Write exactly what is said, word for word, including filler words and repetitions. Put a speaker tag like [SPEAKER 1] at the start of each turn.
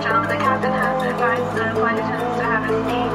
[SPEAKER 1] Gentlemen, the captain has advised the flight attendants to have a seat